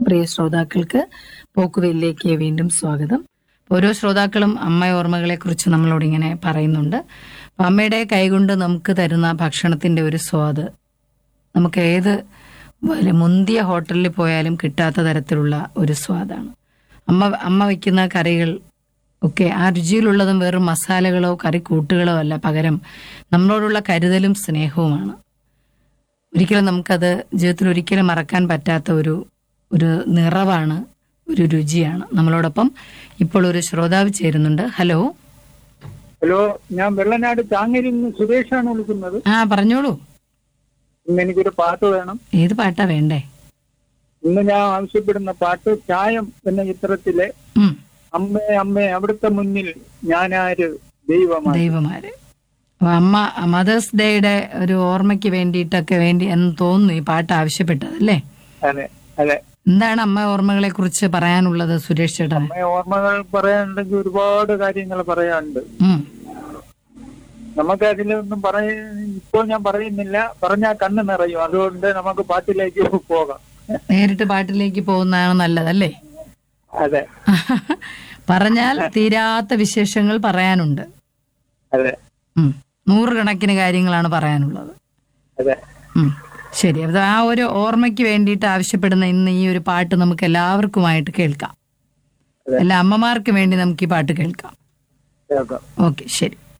പ്രിയ ശ്രോതാക്കൾക്ക് പോക്കുവെല്ലിലേക്ക് വീണ്ടും സ്വാഗതം. ഓരോ ശ്രോതാക്കളും അമ്മ ഓർമ്മകളെ കുറിച്ച് നമ്മളോട് ഇങ്ങനെ പറയുന്നുണ്ട്. അപ്പൊ അമ്മയുടെ കൈകൊണ്ട് നമുക്ക് തരുന്ന ഭക്ഷണത്തിന്റെ ഒരു സ്വാദ് നമുക്ക് ഏത് മുന്തിയ ഹോട്ടലിൽ പോയാലും കിട്ടാത്ത തരത്തിലുള്ള ഒരു സ്വാദാണ്. അമ്മ വയ്ക്കുന്ന കറികൾ ഒക്കെ ആ രുചിയിലുള്ളതും വെറും മസാലകളോ കറിക്കൂട്ടുകളോ അല്ല, പകരം നമ്മളോടുള്ള കരുതലും സ്നേഹവുമാണ്. ഒരിക്കലും നമുക്കത് ജീവിതത്തിൽ ഒരിക്കലും മറക്കാൻ പറ്റാത്ത ഒരു നിറവാണ്, ഒരു രുചിയാണ്. നമ്മളോടൊപ്പം ഇപ്പോൾ ഒരു ശ്രോതാവ് ചേരുന്നുണ്ട്. ഹലോ. ഹലോ, ഞാൻ വെള്ളനാട് ചാങ്ങരിൽ നിന്ന് സുരേഷാണ് വിളിക്കുന്നത്. പറഞ്ഞോളൂ. ഇന്ന് എനിക്കൊരു പാട്ട് വേണം. ഏത് പാട്ടാ വേണ്ടേ? ഇന്ന് ഞാൻ ആവശ്യപ്പെടുന്ന പാട്ട് ചായം എന്ന ചിത്രത്തിലെ അമ്മേ അമ്മേ അവിടുത്തെ മുന്നിൽ ഞാനാര് ദൈവമാര്. അപ്പൊ അമ്മ മദേഴ്സ് ഡേയുടെ ഒരു ഓർമ്മയ്ക്ക് വേണ്ടിയിട്ടൊക്കെ എന്ന് തോന്നുന്നു ഈ പാട്ട് ആവശ്യപ്പെട്ടത് അല്ലേ? അതെ അതെ. എന്താണ് അമ്മ ഓർമ്മകളെ കുറിച്ച് പറയാനുള്ളത് സുരേഷ് ചേട്ടൻ? അമ്മ ഓർമ്മകൾ പറയാനുണ്ടെങ്കിൽ ഒരുപാട് കാര്യങ്ങൾ പറയാനുണ്ട്. നമുക്ക് അതിലൊന്നും ഇപ്പോൾ ഞാൻ പറയുന്നില്ല, പറഞ്ഞാൽ കണ്ണ് നിറയും. അതുകൊണ്ട് നമുക്ക് പാട്ടിലേക്ക് പോകാം. നേരിട്ട് പാട്ടിലേക്ക് പോകുന്നതാണ് നല്ലതല്ലേ? അതെ. പറഞ്ഞാൽ തീരാത്ത വിശേഷങ്ങൾ പറയാനുണ്ട്. അതെ. നൂറുകണക്കിന് കാര്യങ്ങളാണ് പറയാനുള്ളത്. അതെ. ശരി. അത് ആ ഒരു ഓർമ്മയ്ക്ക് വേണ്ടിയിട്ട് ആവശ്യപ്പെടുന്ന ഇന്ന് ഈ ഒരു പാട്ട് നമുക്ക് എല്ലാവർക്കുമായിട്ട് കേൾക്കാം. എല്ലാ അമ്മമാർക്ക് വേണ്ടി നമുക്ക് ഈ പാട്ട് കേൾക്കാം. ഓക്കെ, ശരി.